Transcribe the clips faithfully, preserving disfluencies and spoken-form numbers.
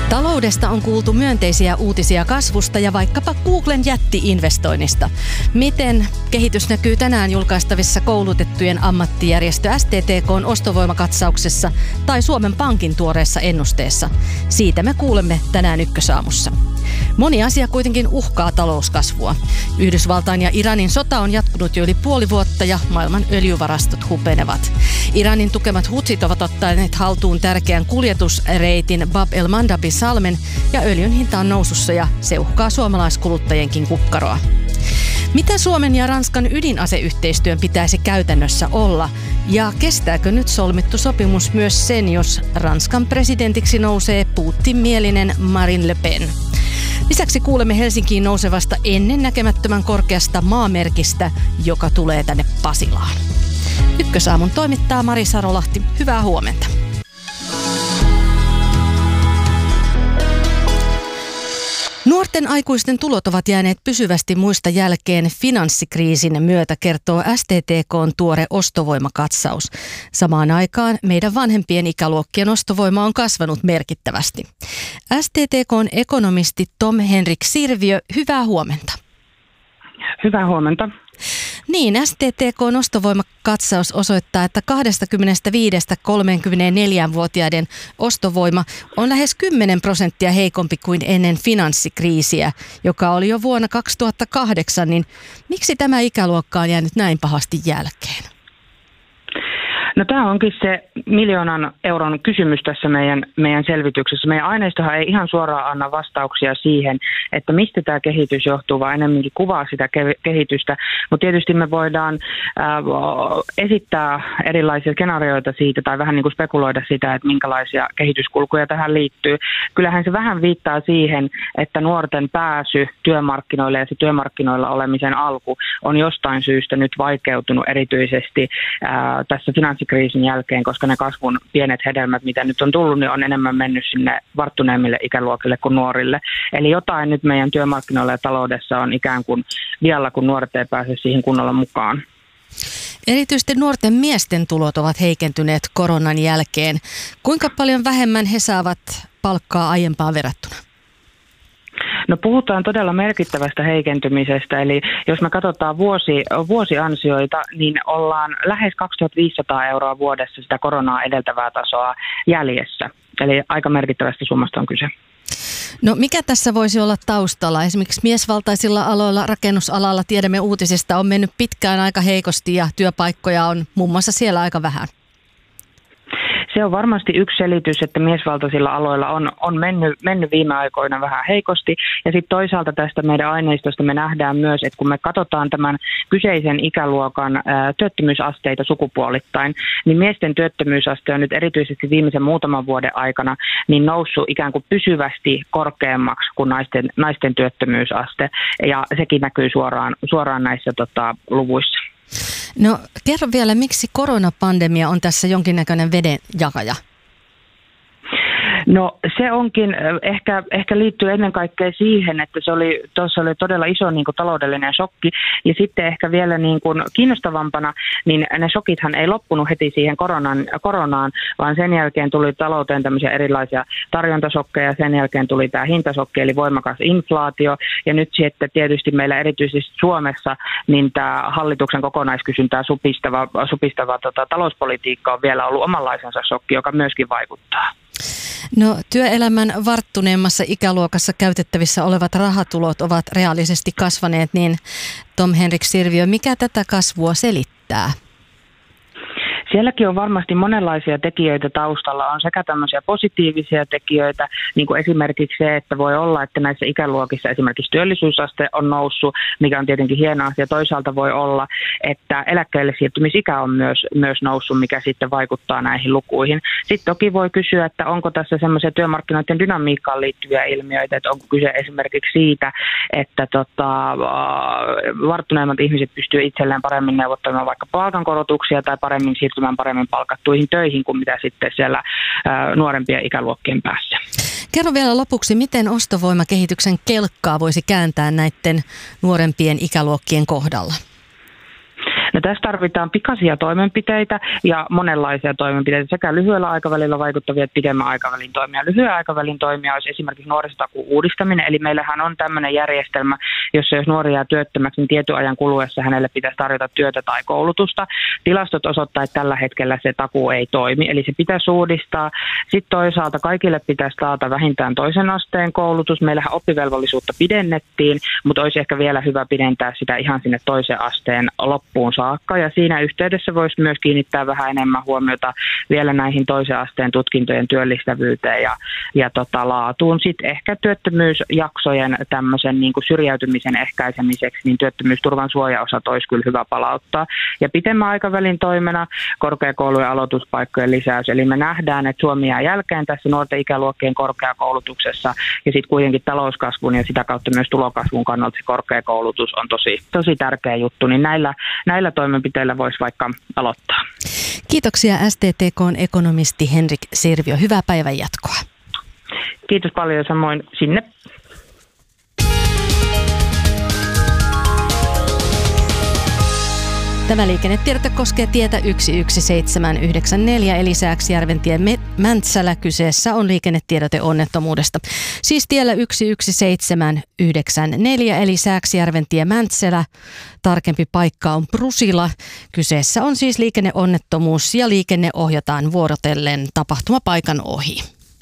Taloudesta on kuultu myönteisiä uutisia kasvusta ja vaikkapa Googlen jätti-investoinnista. Miten kehitys näkyy tänään julkaistavissa koulutettujen ammattijärjestö S T T K:n ostovoimakatsauksessa tai Suomen Pankin tuoreessa ennusteessa? Siitä me kuulemme tänään Ykkösaamussa. Moni asia kuitenkin uhkaa talouskasvua. Yhdysvaltain ja Iranin sota on jatkunut jo yli puoli vuotta ja maailman öljyvarastot hupenevat. Iranin tukemat hutsit ovat ottaneet haltuun tärkeän kuljetusreitin Bab el-Mandabi salmen ja öljyn hinta on nousussa ja se uhkaa suomalaiskuluttajienkin kukkaroa. Mitä Suomen ja Ranskan ydinaseyhteistyön pitäisi käytännössä olla? Ja kestääkö nyt solmittu sopimus myös sen, jos Ranskan presidentiksi nousee Putin-mielinen Marine Le Pen? Lisäksi kuulemme Helsinkiin nousevasta ennennäkemättömän korkeasta maamerkistä, joka tulee tänne Pasilaan. Ykkösaamun toimittaa Mari Sarolahti. Hyvää huomenta. Nuorten aikuisten tulot ovat jääneet pysyvästi muista jälkeen finanssikriisin myötä, kertoo S T T K:n tuore ostovoimakatsaus. Samaan aikaan meidän vanhempien ikäluokkien ostovoima on kasvanut merkittävästi. S T T K:n ekonomisti Tom Henrik Sirviö, hyvää huomenta. Hyvää huomenta. Niin, S T T K:n ostovoimakatsaus osoittaa, että kaksikymmentäviisi–kolmekymmentäneljä-vuotiaiden ostovoima on lähes kymmenen prosenttia heikompi kuin ennen finanssikriisiä, joka oli jo vuonna kaksituhattakahdeksan. Niin miksi tämä ikäluokka on jäänyt näin pahasti jälkeen? No tämä onkin se miljoonan euron kysymys tässä meidän, meidän selvityksessä. Meidän aineistohan ei ihan suoraan anna vastauksia siihen, että mistä tämä kehitys johtuu, vaan enemmänkin kuvaa sitä kehitystä. Mutta tietysti me voidaan äh, esittää erilaisia skenaarioita siitä tai vähän niin kuin spekuloida sitä, että minkälaisia kehityskulkuja tähän liittyy. Kyllähän se vähän viittaa siihen, että nuorten pääsy työmarkkinoille ja se työmarkkinoilla olemisen alku on jostain syystä nyt vaikeutunut erityisesti äh, tässä finanssikriisin kriisin jälkeen, koska ne kasvun pienet hedelmät, mitä nyt on tullut, niin on enemmän mennyt sinne varttuneemmille ikäluokille kuin nuorille. Eli jotain nyt meidän työmarkkinoilla ja taloudessa on ikään kuin vielä, kun nuoret ei pääse siihen kunnolla mukaan. Erityisesti nuorten miesten tulot ovat heikentyneet koronan jälkeen. Kuinka paljon vähemmän he saavat palkkaa aiempaan verrattuna? No puhutaan todella merkittävästä heikentymisestä, eli jos me katsotaan vuosi, vuosiansioita, niin ollaan lähes kaksituhattaviisisataa euroa vuodessa sitä koronaa edeltävää tasoa jäljessä. Eli aika merkittävästä summasta on kyse. No mikä tässä voisi olla taustalla? Esimerkiksi miesvaltaisilla aloilla, rakennusalalla tiedämme uutisista on mennyt pitkään aika heikosti ja työpaikkoja on muun muassa siellä aika vähän. Se on varmasti yksi selitys, että miesvaltaisilla aloilla on, on mennyt, mennyt viime aikoina vähän heikosti. Ja sitten toisaalta tästä meidän aineistosta me nähdään myös, että kun me katsotaan tämän kyseisen ikäluokan ää, työttömyysasteita sukupuolittain, niin miesten työttömyysaste on nyt erityisesti viimeisen muutaman vuoden aikana niin noussut ikään kuin pysyvästi korkeammaksi kuin naisten, naisten työttömyysaste. Ja sekin näkyy suoraan, suoraan näissä tota, luvuissa. No kerro vielä, miksi koronapandemia on tässä jonkinnäköinen vedenjakaja? No se onkin, ehkä, ehkä liittyy ennen kaikkea siihen, että se oli, tuossa oli todella iso niin kuin taloudellinen shokki. Ja sitten ehkä vielä niin kuin kiinnostavampana, niin ne shokithan ei loppunut heti siihen koronan, koronaan, vaan sen jälkeen tuli talouteen tämmöisiä erilaisia tarjontasokkeja, sen jälkeen tuli tämä hintasokki, eli voimakas inflaatio. Ja nyt sitten tietysti meillä erityisesti Suomessa, niin tämä hallituksen kokonaiskysyntää supistava, supistava tota, talouspolitiikka on vielä ollut omanlaisensa shokki, joka myöskin vaikuttaa. No työelämän varttuneemmassa ikäluokassa käytettävissä olevat rahatulot ovat reaalisesti kasvaneet, niin Tom Henrik Sirviö, mikä tätä kasvua selittää? Sielläkin on varmasti monenlaisia tekijöitä taustalla. On sekä tämmöisiä positiivisia tekijöitä, niin kuin esimerkiksi se, että voi olla, että näissä ikäluokissa esimerkiksi työllisyysaste on noussut, mikä on tietenkin hieno asia. Toisaalta voi olla, että eläkkeelle siirtymisikä on myös, myös noussut, mikä sitten vaikuttaa näihin lukuihin. Sitten toki voi kysyä, että onko tässä semmoisia työmarkkinoiden dynamiikkaan liittyviä ilmiöitä, että onko kyse esimerkiksi siitä, että tota, varttuneimmat ihmiset pystyvät itselleen paremmin neuvottelemaan vaikka palkankorotuksia tai paremmin siirtymään paremmin palkattuihin töihin kuin mitä sitten siellä ää, nuorempien ikäluokkien päässä. Kerro vielä lopuksi, miten ostovoimakehityksen kelkkaa voisi kääntää näiden nuorempien ikäluokkien kohdalla? No Ja tässä tarvitaan pikaisia toimenpiteitä ja monenlaisia toimenpiteitä, sekä lyhyellä aikavälillä vaikuttavia että pidemmän aikavälin toimia. Lyhyen aikavälin toimia olisi esimerkiksi nuorisotakuun uudistaminen, eli meillähän on tämmöinen järjestelmä, jossa jos nuori jää työttömäksi, niin tietyn ajan kuluessa hänelle pitäisi tarjota työtä tai koulutusta. Tilastot osoittaa, että tällä hetkellä se takuu ei toimi, eli se pitäisi uudistaa. Sitten toisaalta kaikille pitäisi taata vähintään toisen asteen koulutus. Meillähän oppivelvollisuutta pidennettiin, mutta olisi ehkä vielä hyvä pidentää sitä ihan sinne toisen asteen loppuun saakka. Ja siinä yhteydessä voisi myös kiinnittää vähän enemmän huomiota vielä näihin toisen asteen tutkintojen työllistävyyteen ja, ja tota, laatuun. Sitten ehkä työttömyysjaksojen tämmöisen niin kuin syrjäytymisen ehkäisemiseksi, niin työttömyysturvan suojaosat olisi kyllä hyvä palauttaa. Ja pitemmän aikavälin toimena korkeakoulujen aloituspaikkojen lisäys. Eli me nähdään, että Suomi jää jälkeen tässä nuorten ikäluokkien korkeakoulutuksessa ja sitten kuitenkin talouskasvun ja sitä kautta myös tulokasvun kannalta se korkeakoulutus on tosi, tosi tärkeä juttu, niin näillä, näillä toimenpiteillä voisi vaikka aloittaa. Kiitoksia S T T K:n ekonomisti Henrik Sirviö. Hyvää päivän jatkoa. Kiitos paljon samoin sinne. Tämä liikennetiedote koskee tietä yksi yksi seitsemän yhdeksän neljä eli Sääksjärventie Mäntsälä. Kyseessä on liikennetiedote onnettomuudesta. Siis tiellä yksi yksi seitsemän yhdeksän neljä eli Sääksjärventie Mäntsälä. Tarkempi paikka on Brusila. Kyseessä on siis liikenneonnettomuus ja liikenne ohjataan vuorotellen tapahtumapaikan ohi.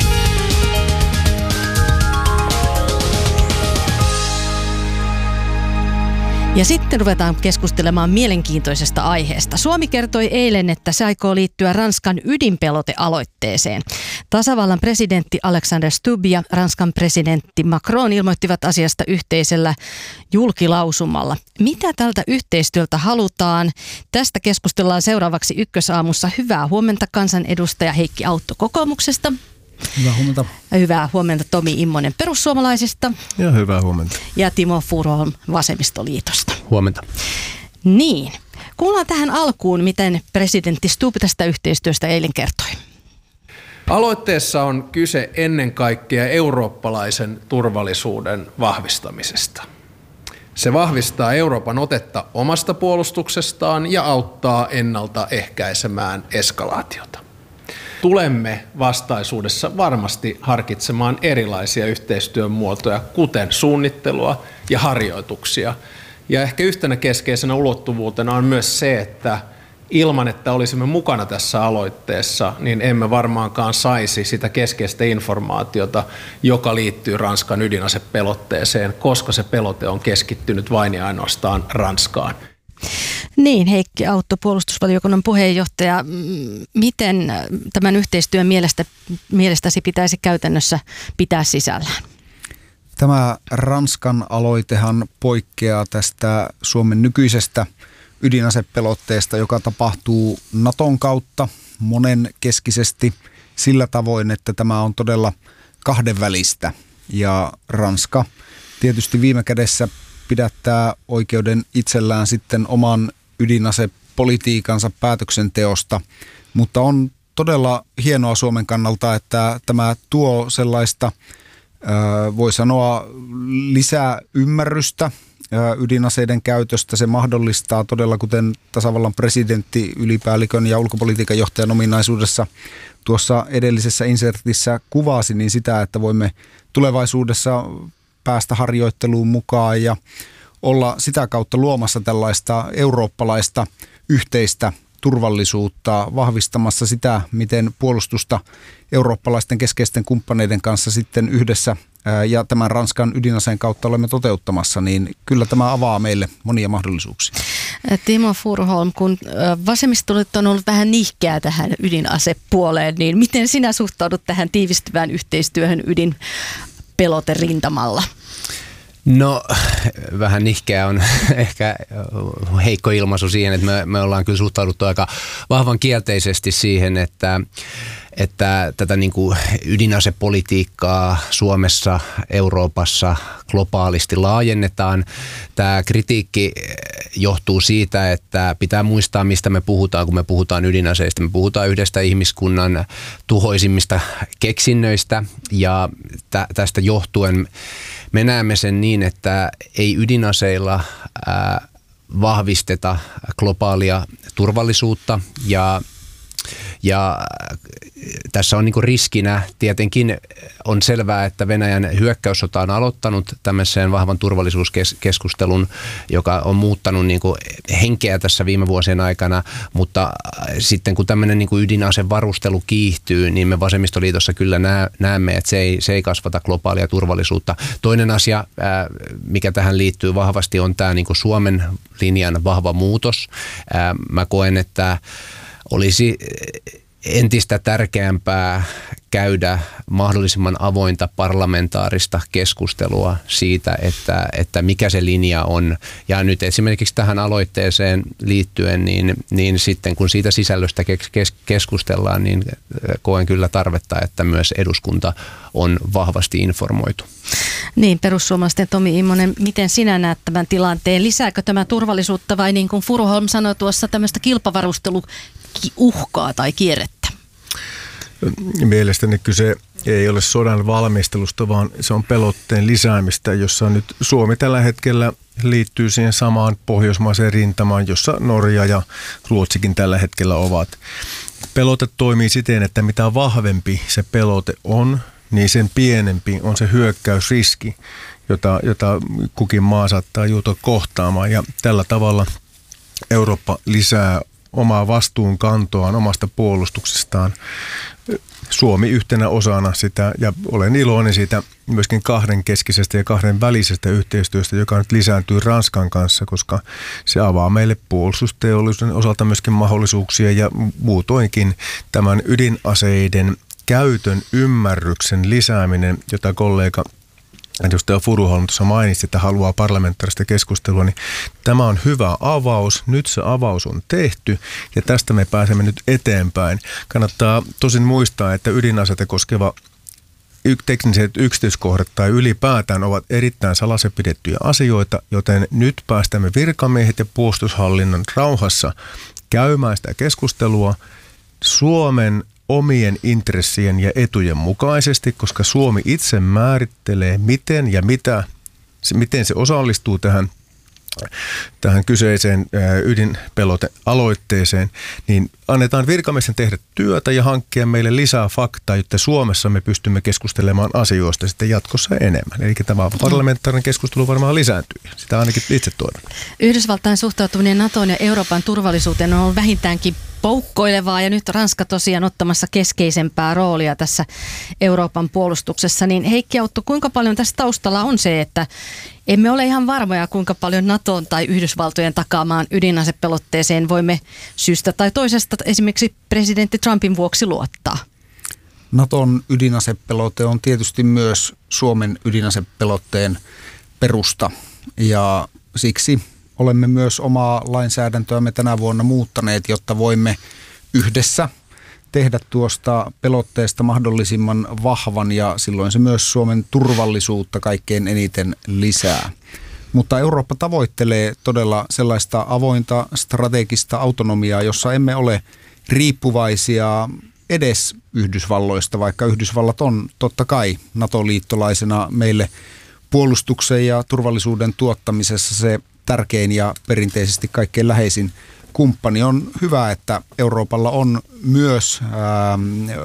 Ja sitten ruvetaan keskustelemaan mielenkiintoisesta aiheesta. Suomi kertoi eilen, että se aikoo liittyä Ranskan ydinpelotealoitteeseen. Tasavallan presidentti Alexander Stubb ja Ranskan presidentti Macron ilmoittivat asiasta yhteisellä julkilausumalla. Mitä tältä yhteistyöltä halutaan? Tästä keskustellaan seuraavaksi Ykkösaamussa. Hyvää huomenta kansanedustaja Heikki Autto kokoomuksesta. Hyvää huomenta. Hyvää huomenta Tomi Immonen perussuomalaisista. Ja hyvää huomenta. Ja Timo Furuholm vasemmistoliitosta. Huomenta. Niin. Kuullaan tähän alkuun, miten presidentti Stubb tästä yhteistyöstä eilen kertoi. Aloitteessa on kyse ennen kaikkea eurooppalaisen turvallisuuden vahvistamisesta. Se vahvistaa Euroopan otetta omasta puolustuksestaan ja auttaa ennaltaehkäisemään eskalaatiota. Tulemme vastaisuudessa varmasti harkitsemaan erilaisia yhteistyön muotoja, kuten suunnittelua ja harjoituksia. Ja ehkä yhtenä keskeisenä ulottuvuutena on myös se, että ilman, että olisimme mukana tässä aloitteessa, niin emme varmaankaan saisi sitä keskeistä informaatiota, joka liittyy Ranskan ydinasepelotteeseen, koska se pelote on keskittynyt vain ja ainoastaan Ranskaan. Niin, Heikki Autto, puolustusvaliokunnan puheenjohtaja, miten tämän yhteistyön mielestä, mielestäsi pitäisi käytännössä pitää sisällään? Tämä Ranskan aloitehan poikkeaa tästä Suomen nykyisestä ydinasepelotteesta, joka tapahtuu Naton kautta monenkeskisesti sillä tavoin, että tämä on todella kahdenvälistä. Ja Ranska tietysti viime kädessä pidättää oikeuden itsellään sitten oman ydinasepolitiikansa päätöksenteosta, mutta on todella hienoa Suomen kannalta, että tämä tuo sellaista, voi sanoa, lisää ymmärrystä ydinaseiden käytöstä. Se mahdollistaa todella, kuten tasavallan presidentti ylipäällikön ja ulkopolitiikan johtajan ominaisuudessa tuossa edellisessä insertissä kuvasi, niin sitä, että voimme tulevaisuudessa päästä harjoitteluun mukaan ja olla sitä kautta luomassa tällaista eurooppalaista yhteistä turvallisuutta, vahvistamassa sitä, miten puolustusta eurooppalaisten keskeisten kumppaneiden kanssa sitten yhdessä ja tämän Ranskan ydinaseen kautta olemme toteuttamassa, niin kyllä tämä avaa meille monia mahdollisuuksia. Timo Furuholm, kun vasemmistoliitto on ollut vähän nihkeää tähän ydinasepuoleen, niin miten sinä suhtaudut tähän tiivistyvään yhteistyöhön ydinpeloterintamalla? No vähän nihkeä on ehkä heikko ilmaisu siihen, että me, me ollaan kyllä suhtauduttu aika vahvan kielteisesti siihen, että, että tätä niin kuin ydinasepolitiikkaa Suomessa, Euroopassa globaalisti laajennetaan. Tämä kritiikki johtuu siitä, että pitää muistaa, mistä me puhutaan, kun me puhutaan ydinaseista. Me puhutaan yhdestä ihmiskunnan tuhoisimmista keksinnöistä ja tä, tästä johtuen me näemme sen niin, että ei ydinaseilla ää, vahvisteta globaalia turvallisuutta ja Ja tässä on niinku riskinä, tietenkin on selvää, että Venäjän hyökkäyssota on aloittanut tämmöisen vahvan turvallisuuskeskustelun, joka on muuttanut niinku henkeä tässä viime vuosien aikana, mutta sitten kun tämmöinen niinku ydinasevarustelu kiihtyy, niin me Vasemmistoliitossa kyllä näemme, että se ei, se ei kasvata globaalia turvallisuutta. Toinen asia, mikä tähän liittyy vahvasti, on tämä niinku Suomen linjan vahva muutos. Mä koen, että olisi entistä tärkeämpää käydä mahdollisimman avointa parlamentaarista keskustelua siitä, että, että mikä se linja on. Ja nyt esimerkiksi tähän aloitteeseen liittyen, niin, niin sitten kun siitä sisällöstä kes- keskustellaan, niin koen kyllä tarvetta, että myös eduskunta on vahvasti informoitu. Niin, perussuomalaisten Tomi Immonen, miten sinä näet tämän tilanteen? Lisääkö tämä turvallisuutta vai niin kuin Furuholm sanoi tuossa, tämmöistä kilpavarustelu-uhkaa tai kierrettä? Mielestäni kyse ei ole sodan valmistelusta, vaan se on pelotteen lisäämistä, jossa nyt Suomi tällä hetkellä liittyy siihen samaan pohjoismaiseen rintamaan, jossa Norja ja Ruotsikin tällä hetkellä ovat. Pelote toimii siten, että mitä vahvempi se pelote on, niin sen pienempi on se hyökkäysriski, jota, jota kukin maa saattaa joutua kohtaamaan. Ja tällä tavalla Eurooppa lisää omaa vastuunkantoaan omasta puolustuksestaan. Suomi yhtenä osana sitä, ja olen iloinen siitä myöskin kahden keskisestä ja kahden välisestä yhteistyöstä, joka nyt lisääntyy Ranskan kanssa, koska se avaa meille puolustusteollisuuden osalta myöskin mahdollisuuksia ja muutoinkin tämän ydinaseiden käytön ymmärryksen lisääminen, jota kollega edustaja Furuholm tuossa mainitsi, että haluaa parlamentaarista keskustelua, niin tämä on hyvä avaus. Nyt se avaus on tehty ja tästä me pääsemme nyt eteenpäin. Kannattaa tosin muistaa, että ydinaseita koskeva tekniset yksityiskohdat tai ylipäätään ovat erittäin salassa pidettyjä asioita, joten nyt päästämme virkamiehet ja puolustushallinnon rauhassa käymään sitä keskustelua Suomen omien intressien ja etujen mukaisesti, koska Suomi itse määrittelee, miten ja mitä, miten se osallistuu tähän, tähän kyseiseen ydinpelotealoitteeseen, niin annetaan virkamiesten tehdä työtä ja hankkia meille lisää faktaa, jotta Suomessa me pystymme keskustelemaan asioista sitten jatkossa enemmän. Eli tämä parlamentaarinen keskustelu varmaan lisääntyy. Sitä ainakin itse toivon. Yhdysvaltain suhtautuminen NATOon ja Euroopan turvallisuuteen on ollut vähintäänkin poukkoilevaa ja nyt Ranska tosiaan ottamassa keskeisempää roolia tässä Euroopan puolustuksessa. Niin Heikki Autto, kuinka paljon tässä taustalla on se, että emme ole ihan varmoja, kuinka paljon NATOn tai Yhdysvaltojen takaamaan ydinasepelotteeseen voimme syystä tai toisesta esimerkiksi presidentti Trumpin vuoksi luottaa? NATOn ydinasepelote on tietysti myös Suomen ydinasepelotteen perusta ja siksi olemme myös omaa lainsäädäntöämme tänä vuonna muuttaneet, jotta voimme yhdessä tehdä tuosta pelotteesta mahdollisimman vahvan ja silloin se myös Suomen turvallisuutta kaikkein eniten lisää. Mutta Eurooppa tavoittelee todella sellaista avointa strategista autonomiaa, jossa emme ole riippuvaisia edes Yhdysvalloista, vaikka Yhdysvallat on totta kai NATO-liittolaisena meille puolustuksen ja turvallisuuden tuottamisessa se tärkein ja perinteisesti kaikkein läheisin kumppani. On hyvä, että Euroopalla on myös ää,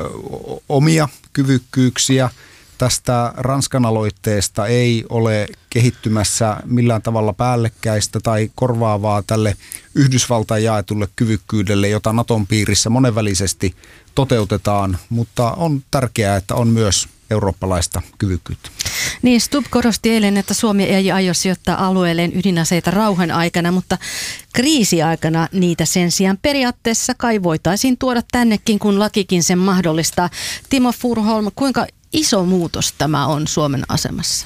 omia kyvykkyyksiä. Tästä Ranskan aloitteesta ei ole kehittymässä millään tavalla päällekkäistä tai korvaavaa tälle Yhdysvaltain jaetulle kyvykkyydelle, jota Naton piirissä monenvälisesti toteutetaan, mutta on tärkeää, että on myös eurooppalaista kyvykkyyttä. Niin, Stubb korosti eilen, että Suomi ei aio sijoittaa alueelleen ydinaseita rauhan aikana, mutta kriisiaikana niitä sen sijaan periaatteessa kai voitaisiin tuoda tännekin, kun lakikin sen mahdollistaa. Timo Furuholm, kuinka iso muutos tämä on Suomen asemassa?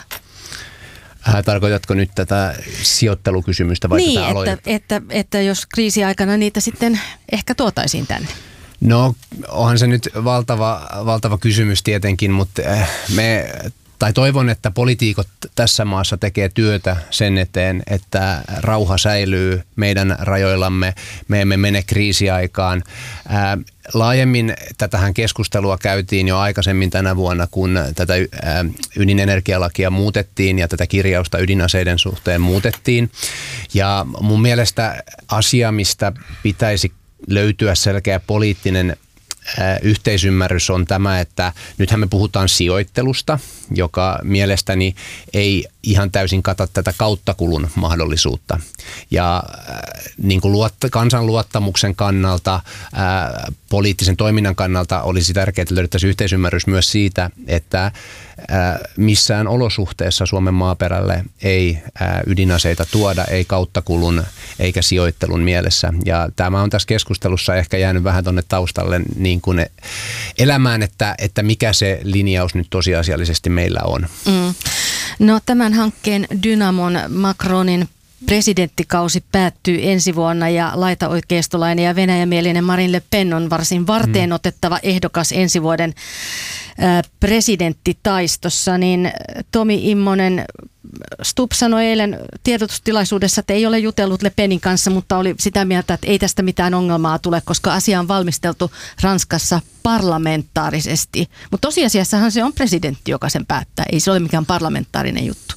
Äh, tarkoitatko nyt tätä sijoittelukysymystä vai niin, tätä aloitetta? Että, että, että jos kriisiaikana niitä sitten ehkä tuotaisiin tänne. No, onhan se nyt valtava, valtava kysymys tietenkin, mutta me, tai toivon, että poliitikot tässä maassa tekee työtä sen eteen, että rauha säilyy meidän rajoillamme, me emme mene kriisiaikaan. Ää, laajemmin tätähän keskustelua käytiin jo aikaisemmin tänä vuonna, kun tätä ydinenergialakia muutettiin ja tätä kirjausta ydinaseiden suhteen muutettiin. Ja mun mielestä asia, mistä pitäisi löytyä selkeä poliittinen yhteisymmärrys on tämä, että nythän me puhutaan sijoittelusta, joka mielestäni ei ihan täysin kata tätä kauttakulun mahdollisuutta. Ja äh, niin kuin luotta, kansan luottamuksen kannalta, äh, poliittisen toiminnan kannalta olisi tärkeää, että löydettäisiin yhteisymmärrys myös siitä, että äh, missään olosuhteessa Suomen maaperälle ei äh, ydinaseita tuoda, ei kauttakulun eikä sijoittelun mielessä. Ja tämä on tässä keskustelussa ehkä jäänyt vähän tuonne taustalle niin kuin elämään, että, että mikä se linjaus nyt tosiasiallisesti meillä on. Mm. No tämän hankkeen dynamon Macronin presidenttikausi päättyy ensi vuonna ja laitaoikeistolainen ja venäjämielinen Marine Le Pen on varsin varteenotettava ehdokas ensi vuoden presidenttitaistossa, niin Tomi Immonen, Stubb sanoi eilen tiedotustilaisuudessa, että ei ole jutellut Le Penin kanssa, mutta oli sitä mieltä, että ei tästä mitään ongelmaa tule, koska asia on valmisteltu Ranskassa parlamentaarisesti. Mutta tosiasiassahan se on presidentti, joka sen päättää. Ei se ole mikään parlamentaarinen juttu.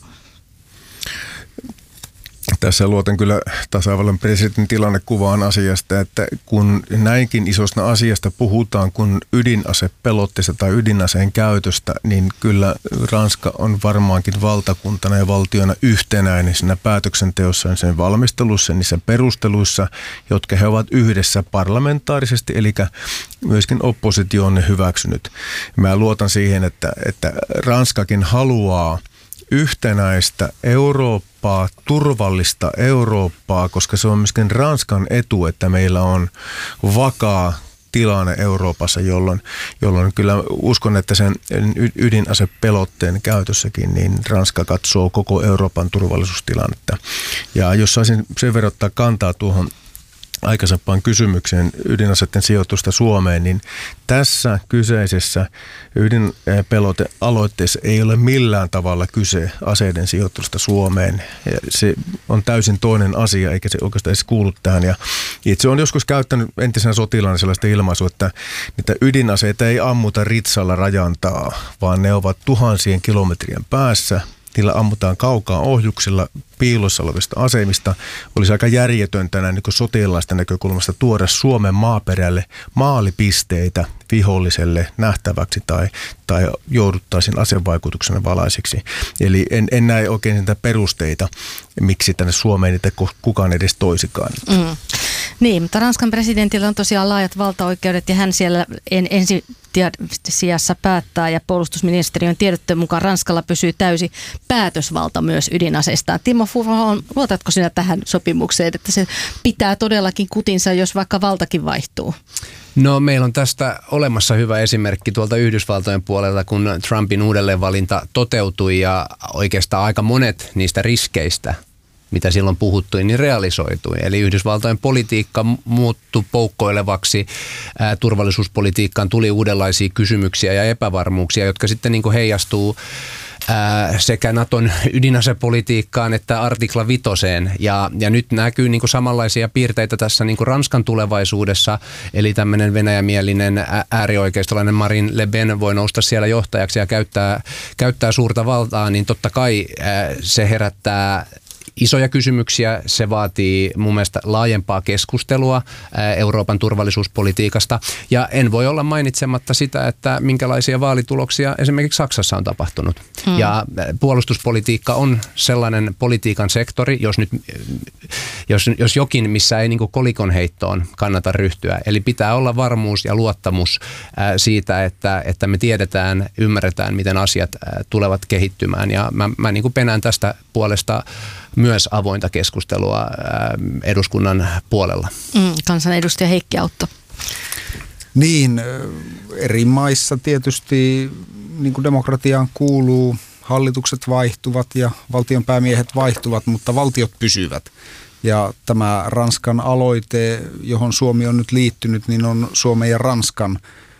Tässä luotan kyllä tasavallan presidentin tilannekuvaan asiasta, että kun näinkin isosta asiasta puhutaan kuin ydinasepelotteesta tai ydinaseen käytöstä, niin kyllä Ranska on varmaankin valtakuntana ja valtiona yhtenäinen siinä päätöksenteossa, sen valmistelussa, niissä perusteluissa, jotka he ovat yhdessä parlamentaarisesti, eli myöskin oppositio on ne hyväksynyt. Mä luotan siihen, että, että Ranskakin haluaa yhtenäistä Eurooppaa, turvallista Eurooppaa, koska se on myöskin Ranskan etu, että meillä on vakaa tilanne Euroopassa, jolloin, jolloin kyllä uskon, että sen ydinasepelotteen käytössäkin, niin Ranska katsoo koko Euroopan turvallisuustilannetta. Ja jos saisin sen verran ottaa kantaa tuohon aikaisempaan kysymykseen ydinaseiden sijoitusta Suomeen, niin tässä kyseisessä ydinpelotealoitteessa ei ole millään tavalla kyse aseiden sijoitusta Suomeen. Ja se on täysin toinen asia, eikä se oikeastaan edes kuulu tähän. Ja itse olen joskus käyttänyt entisenä sotilaana sellaista ilmaisua, että niitä ydinaseita ei ammuta ritsalla rajantaa, vaan ne ovat tuhansien kilometrien päässä. Niillä ammutaan kaukaa ohjuksilla piilossa olevista aseimista. Olisi aika järjetöntä näin niin kuin sotilaisten näkökulmasta tuoda Suomen maaperälle maalipisteitä viholliselle nähtäväksi tai, tai jouduttaisiin asevaikutuksena valaisiksi. Eli en, en näe oikein niitä perusteita, miksi tänne Suomeen niitä kukaan edes toisikaan. Mm. Niin, mutta Ranskan presidentillä on tosiaan laajat valtaoikeudet ja hän siellä en, ensi sijassa päättää ja puolustusministeriön tiedotteen mukaan Ranskalla pysyy täysi päätösvalta myös ydinaseistaan. Timo Furon, luotatko sinä tähän sopimukseen, että se pitää todellakin kutinsa, jos vaikka valtakin vaihtuu? No meillä on tästä olemassa hyvä esimerkki tuolta Yhdysvaltojen puolelta, kun Trumpin uudelleenvalinta toteutui ja oikeastaan aika monet niistä riskeistä, mitä silloin puhuttui, niin realisoitui. Eli Yhdysvaltojen politiikka muuttui poukkoilevaksi, ää, turvallisuuspolitiikkaan tuli uudenlaisia kysymyksiä ja epävarmuuksia, jotka sitten niin kuin heijastuu ää, sekä Naton ydinasepolitiikkaan että artikla vitoseen. Ja, ja nyt näkyy niin kuin samanlaisia piirteitä tässä niin kuin Ranskan tulevaisuudessa, eli tämmöinen venäjämielinen äärioikeistolainen Marine Le Pen voi nousta siellä johtajaksi ja käyttää, käyttää suurta valtaa, niin totta kai ää, se herättää isoja kysymyksiä. Se vaatii mun mielestä laajempaa keskustelua Euroopan turvallisuuspolitiikasta. Ja en voi olla mainitsematta sitä, että minkälaisia vaalituloksia esimerkiksi Saksassa on tapahtunut. Hmm. Ja puolustuspolitiikka on sellainen politiikan sektori, jos, nyt, jos, jos jokin, missä ei niin kuin kolikon heittoon kannata ryhtyä. Eli pitää olla varmuus ja luottamus siitä, että, että me tiedetään, ymmärretään, miten asiat tulevat kehittymään. Ja mä, mä niin kuin penään tästä puolesta myös avointa keskustelua eduskunnan puolella. Mm, kansanedustaja Heikki Autto. Niin, eri maissa tietysti niin kuin demokratiaan kuuluu, hallitukset vaihtuvat ja valtionpäämiehet vaihtuvat, mutta valtiot pysyvät. Ja tämä Ranskan aloite, johon Suomi on nyt liittynyt, niin on Suomen ja Ranskan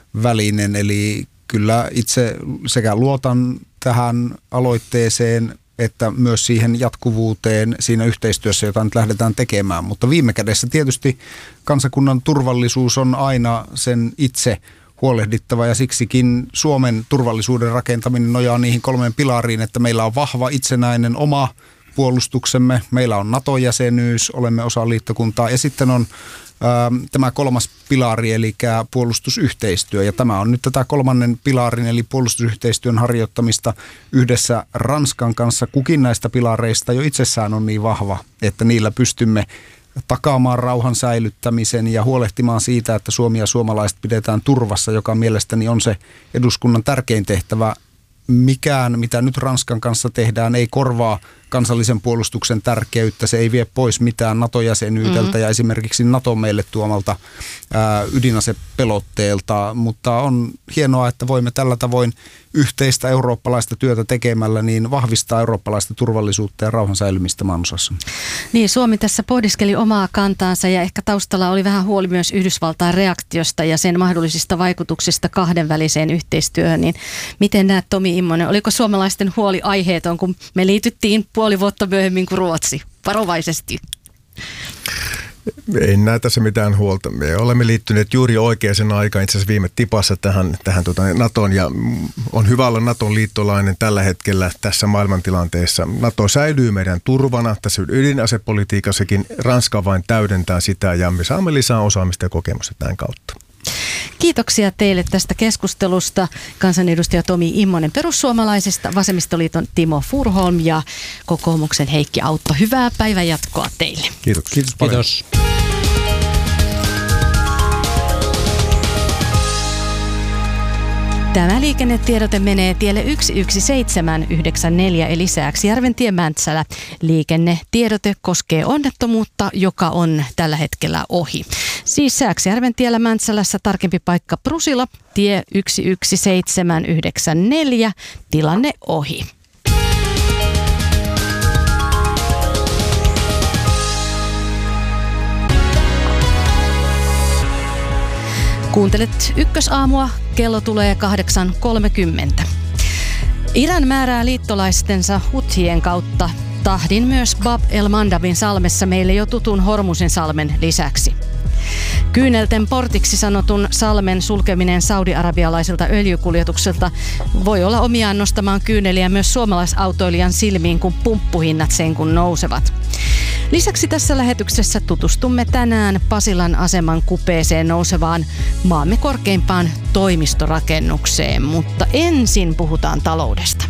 välinen. Eli kyllä itse sekä luotan tähän aloitteeseen, että myös siihen jatkuvuuteen siinä yhteistyössä, jota nyt lähdetään tekemään. Mutta viime kädessä tietysti kansakunnan turvallisuus on aina sen itse huolehdittava ja siksikin Suomen turvallisuuden rakentaminen nojaa niihin kolmeen pilariin, että meillä on vahva itsenäinen oma puolustuksemme, meillä on NATO-jäsenyys, olemme osa liittokuntaa ja sitten on ää, tämä kolmas pilari eli puolustusyhteistyö ja tämä on nyt tätä kolmannen pilarin eli puolustusyhteistyön harjoittamista yhdessä Ranskan kanssa. Kukin näistä pilareista jo itsessään on niin vahva, että niillä pystymme takaamaan rauhan säilyttämisen ja huolehtimaan siitä, että Suomi ja suomalaiset pidetään turvassa, joka mielestäni on se eduskunnan tärkein tehtävä. Mikään, mitä nyt Ranskan kanssa tehdään, ei korvaa kansallisen puolustuksen tärkeyttä. Se ei vie pois mitään NATO-jäsenyydeltä mm-hmm. ja esimerkiksi NATO meille tuomalta ää, ydinasepelotteelta, mutta on hienoa, että voimme tällä tavoin yhteistä eurooppalaista työtä tekemällä niin vahvistaa eurooppalaista turvallisuutta ja rauhan säilymistä maanosassa. Niin, Suomi tässä pohdiskeli omaa kantaansa ja ehkä taustalla oli vähän huoli myös Yhdysvaltain reaktiosta ja sen mahdollisista vaikutuksista kahdenväliseen yhteistyöhön. Niin miten näet, Tomi Immonen, oliko suomalaisten huoli aiheeton, kun me liityttiin puoli vuotta myöhemmin kuin Ruotsi? Varovaisesti. Ei näe tässä mitään huolta. Me olemme liittyneet juuri oikeaan aikaan, itse asiassa viime tipassa tähän, tähän tuota NATOon, ja on hyvä olla NATOn liittolainen tällä hetkellä tässä maailmantilanteessa. NATO säilyy meidän turvana tässä ydinasepolitiikassakin. Ranska vain täydentää sitä, ja me saamme lisää osaamista ja kokemusta tämän kautta. Kiitoksia teille tästä keskustelusta. Kansanedustaja Tomi Immonen perussuomalaisista, Vasemmistoliiton Timo Furuholm ja kokoomuksen Heikki Autto. Hyvää päivänjatkoa teille. Kiitos. Kiitos paljon. Kiitos. Tämä liikennetiedote menee tielle yksi yksi seitsemän yhdeksän neljä eli Sääksjärventie Mäntsälä. Liikennetiedote koskee onnettomuutta, joka on tällä hetkellä ohi. Siis Sääksjärventiellä Mäntsälässä tarkempi paikka Prusila, tie yksi yksi seitsemän yhdeksän neljä, tilanne ohi. Kuuntelet Ykkösaamua, kello tulee kahdeksan kolmekymmentä. Iran määrää liittolaistensa Huthien kautta tahdin myös Bab el-Mandabin salmessa meille jo tutun Hormusin salmen lisäksi. Kyynelten portiksi sanotun salmen sulkeminen saudi-arabialaisilta öljykuljetuksilta voi olla omiaan nostamaan kyyneliä myös suomalaisautoilijan silmiin, kun pumppuhinnat sen kun nousevat. Lisäksi tässä lähetyksessä tutustumme tänään Pasilan aseman kupeeseen nousevaan maamme korkeimpaan toimistorakennukseen, mutta ensin puhutaan taloudesta.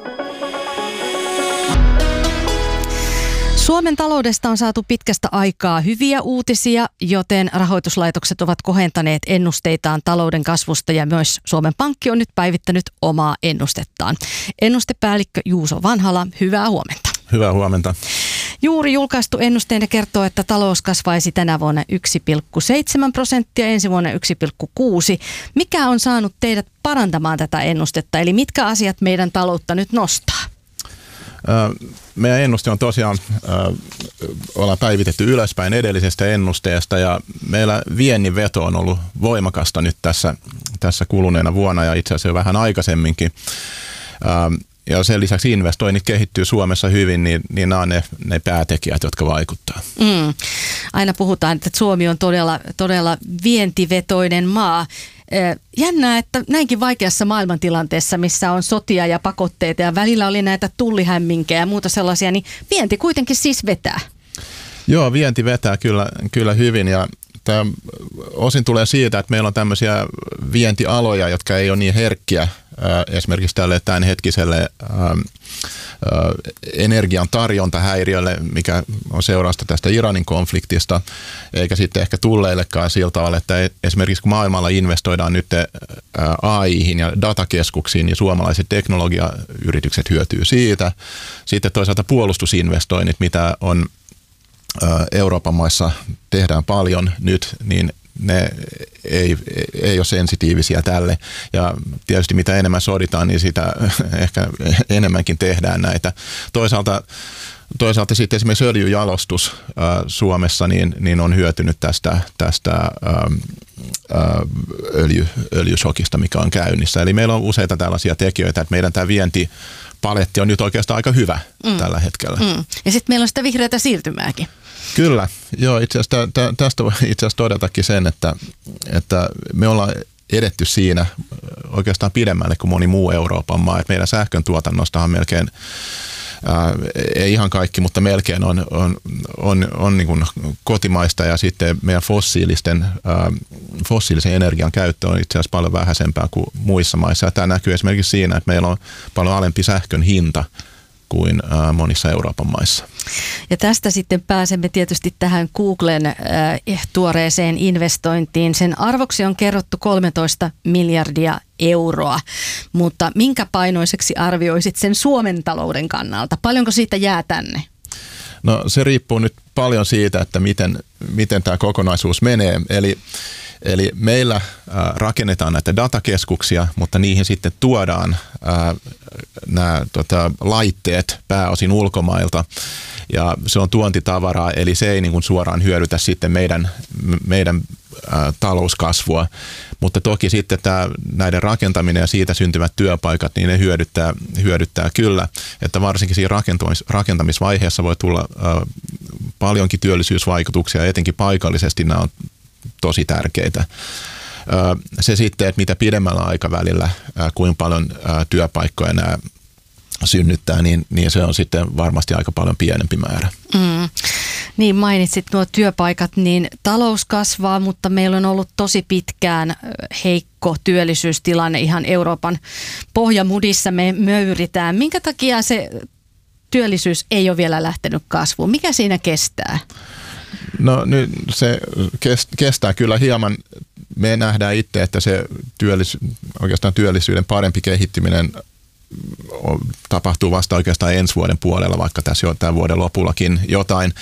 Suomen taloudesta on saatu pitkästä aikaa hyviä uutisia, joten rahoituslaitokset ovat kohentaneet ennusteitaan talouden kasvusta ja myös Suomen Pankki on nyt päivittänyt omaa ennustettaan. Ennustepäällikkö Juuso Vanhala, hyvää huomenta. Hyvää huomenta. Juuri julkaistu ennusteenne kertoo, että talous kasvaisi tänä vuonna yksi pilkku seitsemän prosenttia, ensi vuonna yksi pilkku kuusi. Mikä on saanut teidät parantamaan tätä ennustetta, eli mitkä asiat meidän taloutta nyt nostaa? Meidän ennuste on tosiaan, ollaan päivitetty ylöspäin edellisestä ennusteesta ja meillä viennin veto on ollut voimakasta nyt tässä, tässä kuluneena vuonna ja itse asiassa jo vähän aikaisemminkin. Ja sen lisäksi investoinnit kehittyy Suomessa hyvin, niin, niin nämä on ne, ne päätekijät, jotka vaikuttaa. Mm. Aina puhutaan, että Suomi on todella, todella vientivetoinen maa. Jännää, että näinkin vaikeassa maailmantilanteessa, missä on sotia ja pakotteita ja välillä oli näitä tullihämminkejä ja muuta sellaisia, niin vienti kuitenkin siis vetää. Joo, vienti vetää kyllä, kyllä hyvin ja tämä osin tulee siitä, että meillä on tämmöisiä vientialoja, jotka ei ole niin herkkiä esimerkiksi tälle tämänhetkiselle energian tarjontahäiriölle, mikä on seurausta tästä Iranin konfliktista, eikä sitten ehkä tulleillekaan sillä tavalla, että esimerkiksi kun maailmalla investoidaan nyt A I:hin ja datakeskuksiin, niin suomalaiset teknologiayritykset hyötyy siitä. Sitten toisaalta puolustusinvestoinnit, mitä on Euroopan maissa tehdään paljon nyt, niin ne ei, ei ole sensitiivisiä tälle. Ja tietysti mitä enemmän soditaan, niin sitä ehkä enemmänkin tehdään näitä. Toisaalta, toisaalta sitten esimerkiksi öljyjalostus ää, Suomessa niin, niin on hyötynyt tästä, tästä ää, ää, öljy, öljyshokista, mikä on käynnissä. Eli meillä on useita tällaisia tekijöitä, että meidän tämä vienti paletti on nyt oikeastaan aika hyvä mm. tällä hetkellä. Mm. Ja sitten meillä on sitä vihreätä siirtymääkin. Kyllä, joo, itse asiassa tä, tästä voi itse asiassa todetakin sen, että, että me ollaan edetty siinä oikeastaan pidemmälle kuin moni muu Euroopan maa. Et meidän sähkön tuotannostahan melkein, ää, ei ihan kaikki, mutta melkein on, on, on, on niin kuin kotimaista ja sitten meidän fossiilisten, ää, fossiilisen energian käyttö on itse asiassa paljon vähäisempää kuin muissa maissa. Ja tämä näkyy esimerkiksi siinä, että meillä on paljon alempi sähkön hinta kuin ää, monissa Euroopan maissa. Ja tästä sitten pääsemme tietysti tähän Googlen äh, tuoreeseen investointiin. Sen arvoksi on kerrottu kolmetoista miljardia euroa, mutta minkä painoiseksi arvioisit sen Suomen talouden kannalta? Paljonko siitä jää tänne? No se riippuu nyt paljon siitä, että miten, miten tämä kokonaisuus menee. Eli Eli meillä äh, rakennetaan näitä datakeskuksia, mutta niihin sitten tuodaan äh, nämä tota, laitteet pääosin ulkomailta. Ja se on tuontitavaraa, eli se ei niin kuin suoraan hyödytä sitten meidän, meidän äh, talouskasvua. Mutta toki sitten tämä, näiden rakentaminen ja siitä syntymät työpaikat, niin ne hyödyttää, hyödyttää kyllä. Että varsinkin siinä rakentamis, rakentamisvaiheessa voi tulla äh, paljonkin työllisyysvaikutuksia, etenkin paikallisesti nämä on tosi tärkeitä. Se sitten, että mitä pidemmällä aikavälillä, kuinka paljon työpaikkoja nämä synnyttää, niin, niin se on sitten varmasti aika paljon pienempi määrä. Mm. Niin mainitsit nuo työpaikat, niin talous kasvaa, mutta meillä on ollut tosi pitkään heikko työllisyystilanne ihan Euroopan pohjamudissa. Me möyritään. Minkä takia se työllisyys ei ole vielä lähtenyt kasvuun? Mikä siinä kestää? No nyt se kestää kyllä hieman. Me nähdään itse, että se työllis, oikeastaan työllisyyden parempi kehittyminen tapahtuu vasta oikeastaan ensi vuoden puolella, vaikka tässä jo tämän vuoden lopullakin jotain.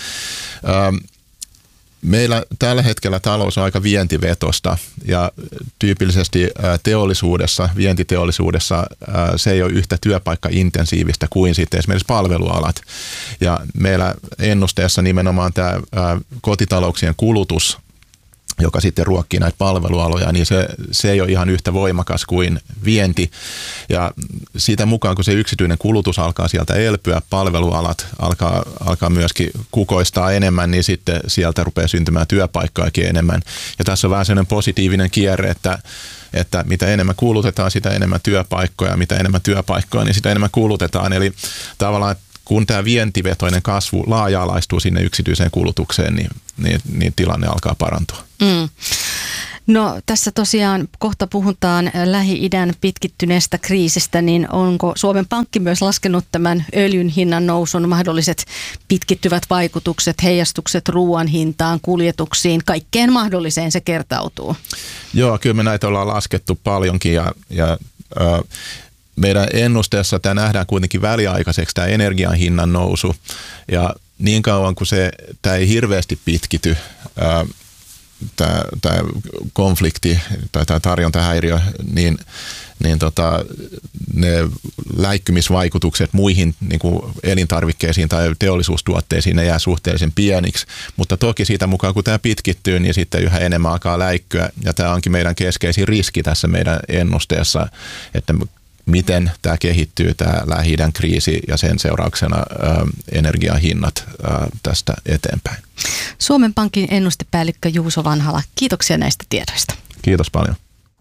Meillä tällä hetkellä talous on aika vientivetosta ja tyypillisesti teollisuudessa, vientiteollisuudessa se ei ole yhtä työpaikkaintensiivistä kuin sitten esimerkiksi palvelualat. Ja meillä ennusteessa nimenomaan tämä kotitalouksien kulutus, joka sitten ruokkii näitä palvelualoja, niin se, se ei ole ihan yhtä voimakas kuin vienti. Ja siitä mukaan, kun se yksityinen kulutus alkaa sieltä elpyä, palvelualat alkaa, alkaa myöskin kukoistaa enemmän, niin sitten sieltä rupeaa syntymään työpaikkojakin enemmän. Ja tässä on vähän sellainen positiivinen kierre, että, että mitä enemmän kulutetaan, sitä enemmän työpaikkoja, mitä enemmän työpaikkoja, niin sitä enemmän kulutetaan. Eli tavallaan, kun tämä vientivetoinen kasvu laaja-alaistuu sinne yksityiseen kulutukseen, niin, niin, niin tilanne alkaa parantua. Mm. No tässä tosiaan kohta puhutaan Lähi-idän pitkittyneestä kriisistä, niin onko Suomen Pankki myös laskenut tämän öljyn hinnan nousun mahdolliset pitkittyvät vaikutukset, heijastukset ruoan hintaan, kuljetuksiin, kaikkeen mahdolliseen se kertautuu? Joo, kyllä me näitä ollaan laskettu paljonkin ja, ja äh, meidän ennusteessa tämä nähdään kuitenkin väliaikaiseksi tämä energian hinnan nousu ja niin kauan kuin se, tämä ei hirveästi pitkity, ää, tämä, tämä konflikti tai tämä tarjontahäiriö, niin, niin tota, ne läikkymisvaikutukset muihin niin kuin elintarvikkeisiin tai teollisuustuotteisiin ne jää suhteellisen pieniksi, mutta toki siitä mukaan kun tämä pitkittyy, niin sitten yhä enemmän alkaa läikkyä ja tämä onkin meidän keskeisin riski tässä meidän ennusteessa, että miten tämä kehittyy, tämä Lähi-idän kriisi ja sen seurauksena ä, energiahinnat ä, tästä eteenpäin. Suomen Pankin ennustepäällikkö Juuso Vanhala, kiitoksia näistä tiedoista. Kiitos paljon.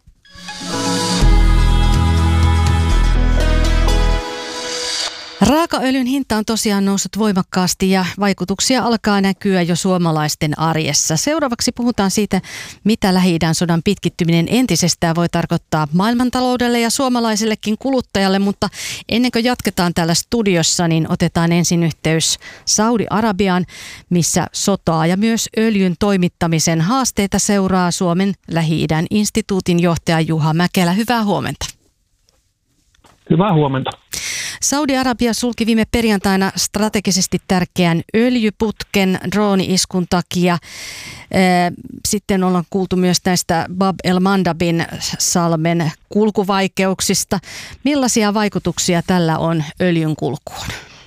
Raakaöljyn hinta on tosiaan noussut voimakkaasti ja vaikutuksia alkaa näkyä jo suomalaisten arjessa. Seuraavaksi puhutaan siitä, mitä Lähi-idän sodan pitkittyminen entisestään voi tarkoittaa maailmantaloudelle ja suomalaisellekin kuluttajalle, mutta ennen kuin jatketaan täällä studiossa, niin otetaan ensin yhteys Saudi-Arabiaan, missä sotaa ja myös öljyn toimittamisen haasteita seuraa Suomen Lähi-idän instituutin johtaja Juha Mäkelä. Hyvää huomenta. Hyvää huomenta. Saudi-Arabia sulki viime perjantaina strategisesti tärkeän öljyputken drooni-iskun takia. Sitten ollaan kuultu myös näistä Bab el-Mandabin salmen kulkuvaikeuksista. Millaisia vaikutuksia tällä on öljyn kulkuun?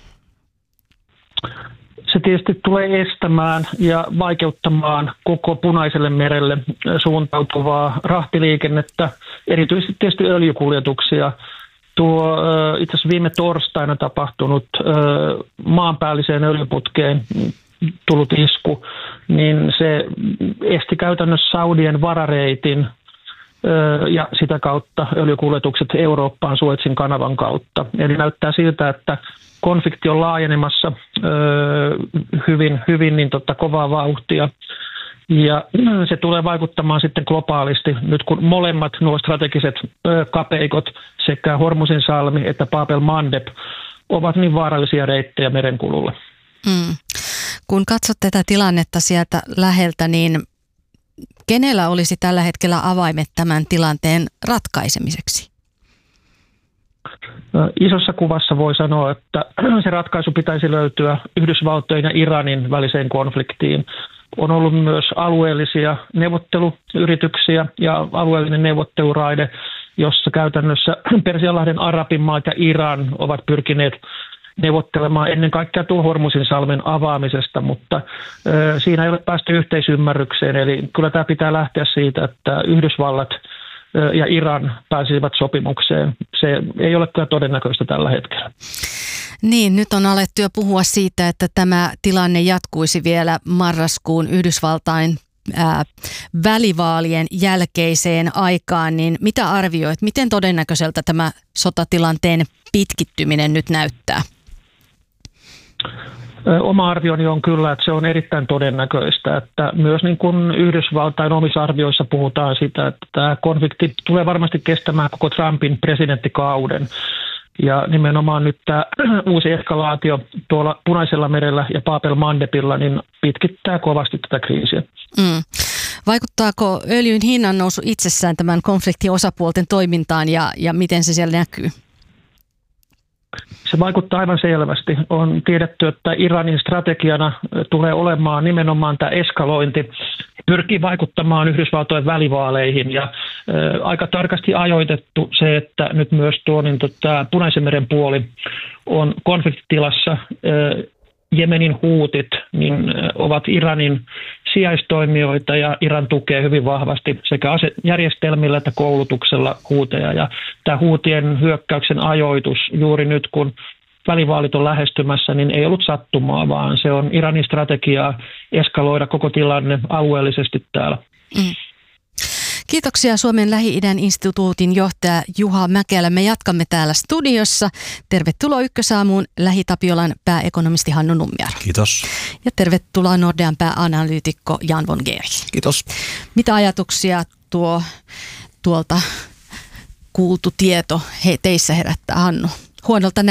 Se tietysti tulee estämään ja vaikeuttamaan koko Punaiselle merelle suuntautuvaa rahtiliikennettä, erityisesti tietysti öljykuljetuksia. tuo itse asiassa viime torstaina tapahtunut maanpäälliseen öljyputkeen tullut isku, niin se esti käytännössä Saudien varareitin ja sitä kautta öljykuljetukset Eurooppaan Suezin kanavan kautta. Eli näyttää siltä, että konflikti on laajenemassa hyvin, hyvin niin tota, kovaa vauhtia. Ja se tulee vaikuttamaan sitten globaalisti, nyt kun molemmat nuo strategiset kapeikot, sekä Hormuzin salmi että Bab el-Mandeb, ovat niin vaarallisia reittejä merenkululle. Mm. Kun katsot tätä tilannetta sieltä läheltä, niin kenellä olisi tällä hetkellä avaimet tämän tilanteen ratkaisemiseksi? Isossa kuvassa voi sanoa, että se ratkaisu pitäisi löytyä Yhdysvaltojen ja Iranin väliseen konfliktiin. On ollut myös alueellisia neuvotteluyrityksiä ja alueellinen neuvotteluraide, jossa käytännössä Persianlahden arabimaat ja Iran ovat pyrkineet neuvottelemaan ennen kaikkea tuon Hormuzin salmen avaamisesta, mutta ö, siinä ei ole päästy yhteisymmärrykseen. Eli kyllä tämä pitää lähteä siitä, että Yhdysvallat ö, ja Iran pääsisivät sopimukseen. Se ei ole kyllä todennäköistä tällä hetkellä. Niin, nyt on alettu jo puhua siitä, että tämä tilanne jatkuisi vielä marraskuun Yhdysvaltain ää, välivaalien jälkeiseen aikaan. Niin mitä arvioit, miten todennäköiseltä tämä sotatilanteen pitkittyminen nyt näyttää? Oma arvioni on kyllä, että se on erittäin todennäköistä, että myös niin kuin Yhdysvaltain omissa arvioissa puhutaan sitä, että tämä konflikti tulee varmasti kestämään koko Trumpin presidenttikauden. Ja nimenomaan nyt tämä uusi eskalaatio tuolla Punaisella merellä ja Bab el-Mandebilla niin pitkittää kovasti tätä kriisiä. Mm. Vaikuttaako öljyn hinnan nousu itsessään tämän konfliktin osapuolten toimintaan ja, ja miten se siellä näkyy? Se vaikuttaa aivan selvästi. On tiedetty, että Iranin strategiana tulee olemaan nimenomaan tämä eskalointi. Pyrkii vaikuttamaan Yhdysvaltojen välivaaleihin ja ä, aika tarkasti ajoitettu se, että nyt myös tuo niin, tota, Punaisen meren puoli on konfliktitilassa. Ä, Jemenin huutit niin, ä, ovat Iranin sijaistoimijoita ja Iran tukee hyvin vahvasti sekä asejärjestelmillä että koulutuksella huuteja. Ja tämä huutien hyökkäyksen ajoitus juuri nyt, kun välivaalit on lähestymässä, niin ei ollut sattumaa, vaan se on Iranin strategiaa eskaloida koko tilanne alueellisesti täällä. Mm. Kiitoksia Suomen Lähi-idän instituutin johtaja Juha Mäkelä. Me jatkamme täällä studiossa. Tervetuloa Ykkösaamuun Lähi-Tapiolan pääekonomisti Hannu Nummiar. Kiitos. Ja tervetuloa Nordean pääanalyytikko Jan von Geerich. Kiitos. Mitä ajatuksia tuo tuolta kuultu tieto he, teissä herättää, Hannu? Huonolta